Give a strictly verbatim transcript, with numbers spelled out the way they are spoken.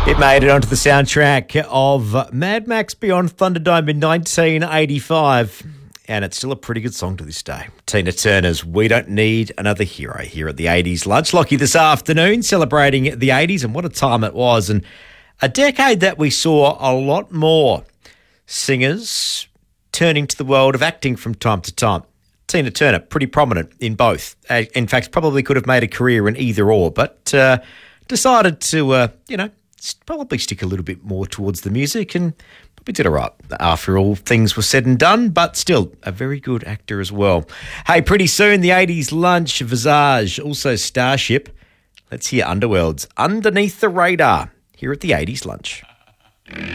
It made it onto the soundtrack of Mad Max Beyond Thunderdome in nineteen eighty-five, and it's still a pretty good song to this day. Tina Turner's We Don't Need Another Hero here at the eighties Lunch Lockie this afternoon, celebrating the eighties, and what a time it was, and a decade that we saw a lot more singers turning to the world of acting from time to time. Tina Turner, pretty prominent in both. Uh, in fact, probably could have made a career in either or, but uh, decided to, uh, you know, probably stick a little bit more towards the music, and probably did all right after all things were said and done, but still a very good actor as well. Hey, pretty soon, the eighties Lunch, Visage, also Starship. Let's hear Underworld's Underneath the Radar here at the eighties Lunch.